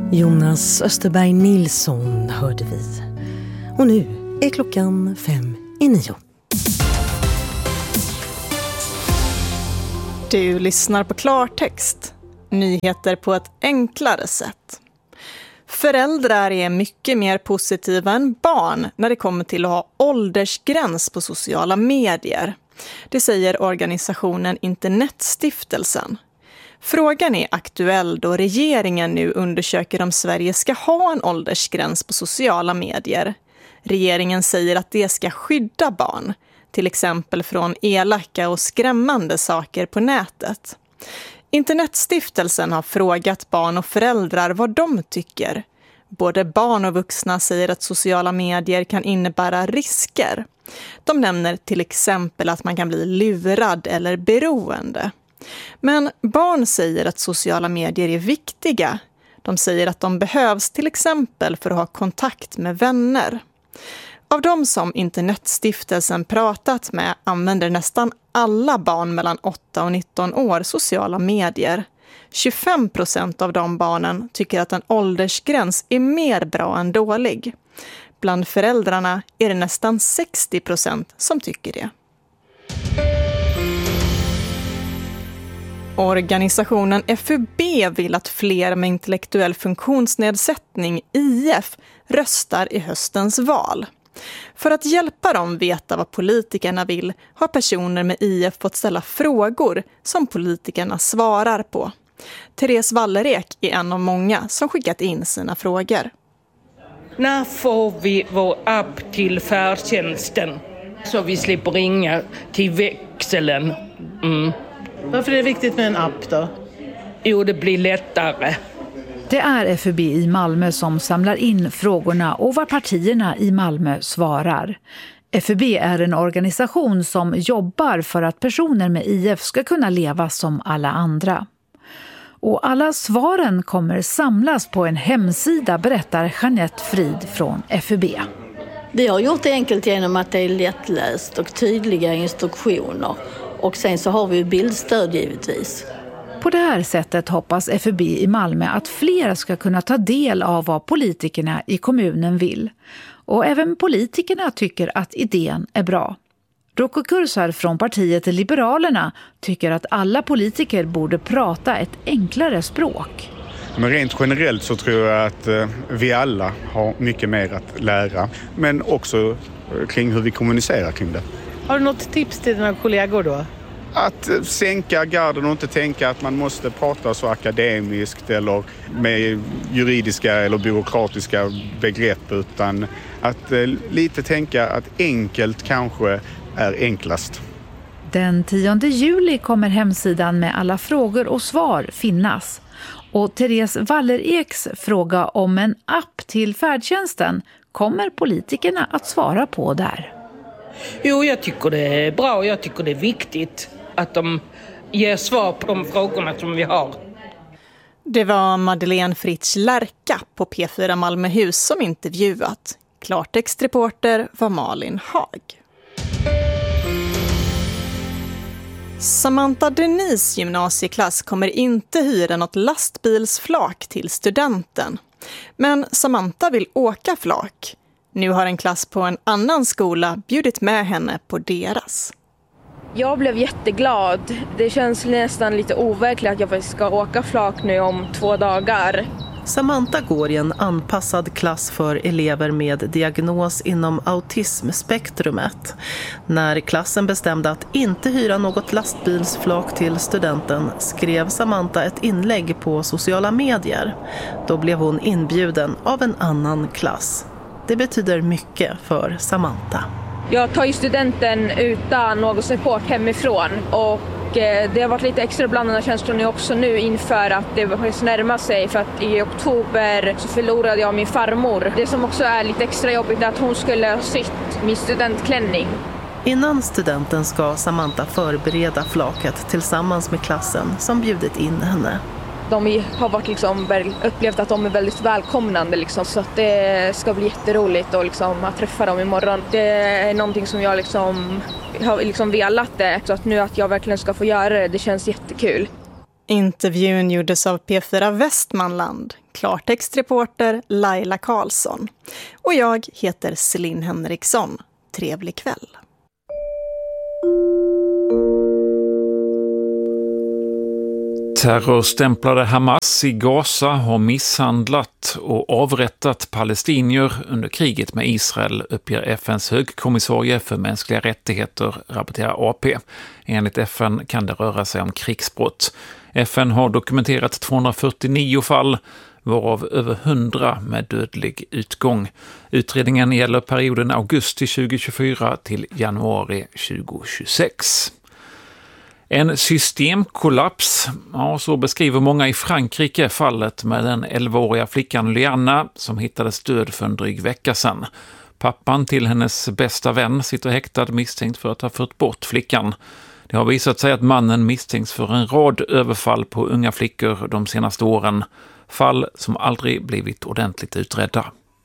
Jonas Österberg Nilsson hörde vi. Och nu är klockan 8:55. Du lyssnar på Klartext. Nyheter på ett enklare sätt. Föräldrar är mycket mer positiva än barn när det kommer till att ha åldersgräns på sociala medier. Det säger organisationen Internetstiftelsen. Frågan är aktuell då regeringen nu undersöker om Sverige ska ha en åldersgräns på sociala medier. Regeringen säger att det ska skydda barn, till exempel från elaka och skrämmande saker på nätet. Internetstiftelsen har frågat barn och föräldrar vad de tycker. Både barn och vuxna säger att sociala medier kan innebära risker. De nämner till exempel att man kan bli lurad eller beroende. Men barn säger att sociala medier är viktiga. De säger att de behövs till exempel för att ha kontakt med vänner. Av de som Internetstiftelsen pratat med använder nästan alla barn mellan 8 och 19 år sociala medier. 25% av de barnen tycker att en åldersgräns är mer bra än dålig. Bland föräldrarna är det nästan 60% som tycker det. Organisationen FUB vill att fler med intellektuell funktionsnedsättning, IF, röstar i höstens val. För att hjälpa dem veta vad politikerna vill har personer med IF fått ställa frågor som politikerna svarar på. Therese Wallerek är en av många som skickat in sina frågor. När får vi vår app till färdtjänsten så vi slipper ringa till växeln? Varför är det viktigt med en app då? Jo, det blir lättare. Det är FUB i Malmö som samlar in frågorna och vad partierna i Malmö svarar. FUB är en organisation som jobbar för att personer med IF ska kunna leva som alla andra. Och alla svaren kommer samlas på en hemsida, berättar Jeanette Frid från FUB. Vi har gjort det enkelt genom att det är lättläst och tydliga instruktioner. Och sen så har vi bildstöd givetvis. På det här sättet hoppas FUB i Malmö att fler ska kunna ta del av vad politikerna i kommunen vill. Och även politikerna tycker att idén är bra. Rocco Kursar från partiet Liberalerna tycker att alla politiker borde prata ett enklare språk. Men rent generellt så tror jag att vi alla har mycket mer att lära. Men också kring hur vi kommunicerar kring det. Har du något tips till dina kollegor då? Att sänka garden och inte tänka att man måste prata så akademiskt eller med juridiska eller byråkratiska begrepp, utan att lite tänka att enkelt kanske är enklast. Den 10 juli kommer hemsidan med alla frågor och svar finnas. Och Therese Wallereks fråga om en app till färdtjänsten kommer politikerna att svara på där. Jo, jag tycker det är bra och jag tycker det är viktigt att de ger svar på de frågorna som vi har. Det var Madeleine Fritz Lärka på P4 Malmöhus som intervjuat. Klartextreporter var Malin Hag. Samantha Denis gymnasieklass kommer inte hyra något lastbilsflak till studenten. Men Samantha vill åka flak. Nu har en klass på en annan skola bjudit med henne på deras. Jag blev jätteglad. Det känns nästan lite overkligt att jag ska åka flak nu om 2 dagar. Samantha går i en anpassad klass för elever med diagnos inom autismspektrumet. När klassen bestämde att inte hyra något lastbilsflak till studenten skrev Samantha ett inlägg på sociala medier. Då blev hon inbjuden av en annan klass. Det betyder mycket för Samantha. Jag tar ju studenten utan någon support hemifrån och det har varit lite extra blandade känslor också nu inför att det närmar sig, för att i oktober så förlorade jag min farmor. Det som också är lite extra jobbigt är att hon skulle ha sytt min studentklänning. Innan studenten ska Samantha förbereda flaket tillsammans med klassen som bjudit in henne. De har varit upplevt att de är väldigt välkomnande så att det ska bli jätteroligt att träffa dem imorgon. Det är någonting som jag har velat det, så att nu att jag verkligen ska få göra det känns jättekul. Intervjun gjordes av P4 Västmanland, klartextreporter Laila Karlsson. Och jag heter Celine Henriksson. Trevlig kväll. Terrorstämplade Hamas i Gaza har misshandlat och avrättat palestinier under kriget med Israel, uppger FNs högkommissarie för mänskliga rättigheter, rapporterar AP. Enligt FN kan det röra sig om krigsbrott. FN har dokumenterat 249 fall, varav över 100 med dödlig utgång. Utredningen gäller perioden augusti 2024 till januari 2026. En systemkollaps, ja, så beskriver många i Frankrike fallet med den 11-åriga flickan Liana som hittades död för en dryg vecka sedan. Pappan till hennes bästa vän sitter häktad misstänkt för att ha fört bort flickan. Det har visat sig att mannen misstänks för en rad överfall på unga flickor de senaste åren. Fall som aldrig blivit ordentligt utredda.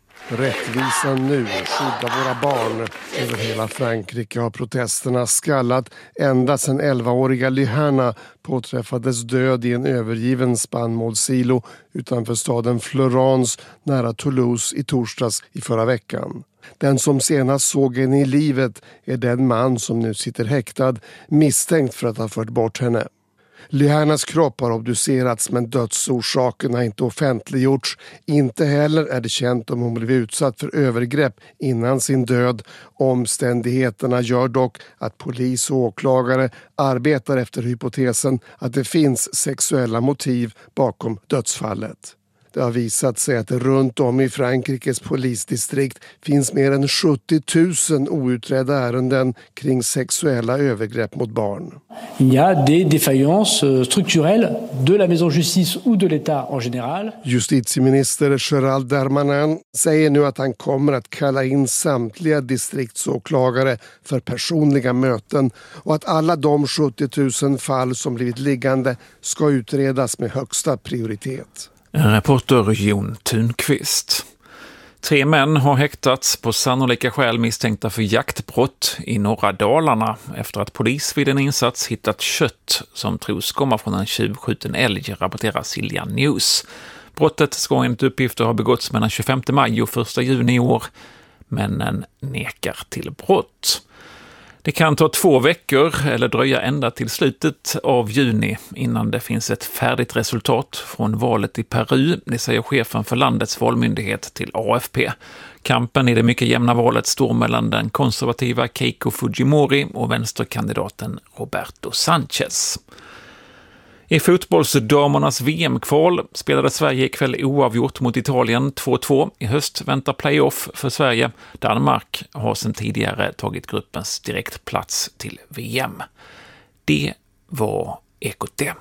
Rättvisan nu, skydda våra barn. Över hela Frankrike har protesterna skallat ända sedan 11-åriga Liana påträffades död i en övergiven spannmålssilo utanför staden Florence nära Toulouse i torsdags i förra veckan. Den som senast såg henne i livet är den man som nu sitter häktad misstänkt för att ha fört bort henne. Lianas kropp har obducerats men dödsorsaken har inte offentliggjorts. Inte heller är det känt om hon blev utsatt för övergrepp innan sin död. Omständigheterna gör dock att polis och åklagare arbetar efter hypotesen att det finns sexuella motiv bakom dödsfallet. Det har visat sig att det runt om i Frankrikes polisdistrikt finns mer än 70 000 outredda ärenden kring sexuella övergrepp mot barn. Il y a des défaillances structurelles de la maison justice ou de l'État en général. Justitieminister Gérald Darmanin säger nu att han kommer att kalla in samtliga distriktsåklagare för personliga möten och att alla de 70 000 fall som blivit liggande ska utredas med högsta prioritet. Reporter Jon Thunqvist. 3 män har häktats på sannolika skäl misstänkta för jaktbrott i norra Dalarna efter att polis vid en insats hittat kött som tros komma från en tjuvskjuten älg, rapporterar Silja News. Brottet ska enligt uppgifter ha begåtts mellan 25 maj och 1 juni i år. Männen nekar till brott. Det kan ta 2 veckor eller dröja ända till slutet av juni innan det finns ett färdigt resultat från valet i Peru, det säger chefen för landets valmyndighet till AFP. Kampen i det mycket jämna valet står mellan den konservativa Keiko Fujimori och vänsterkandidaten Roberto Sanchez. I fotbollsdamernas VM-kval spelade Sverige ikväll oavgjort mot Italien 2-2. I höst väntar playoff för Sverige. Danmark har sedan tidigare tagit gruppens direktplats till VM. Det var Ekot det.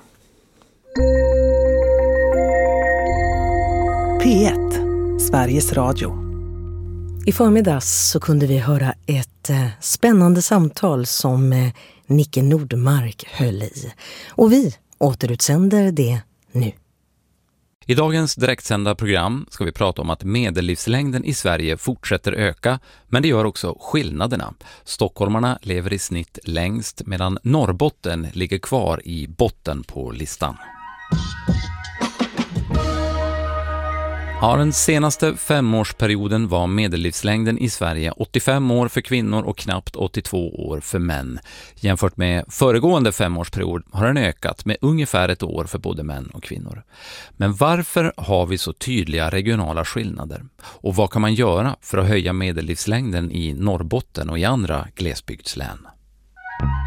P1, Sveriges Radio. I förmiddags så kunde vi höra ett spännande samtal som Nicke Nordmark höll i. Och vi återutsänder det nu. I dagens direktsända program ska vi prata om att medellivslängden i Sverige fortsätter öka, men det gör också skillnaderna. Stockholmarna lever i snitt längst medan Norrbotten ligger kvar i botten på listan. Ja, den senaste 5-årsperioden var medellivslängden i Sverige 85 år för kvinnor och knappt 82 år för män. Jämfört med föregående 5-årsperiod har den ökat med ungefär 1 år för både män och kvinnor. Men varför har vi så tydliga regionala skillnader? Och vad kan man göra för att höja medellivslängden i Norrbotten och i andra glesbygdslän?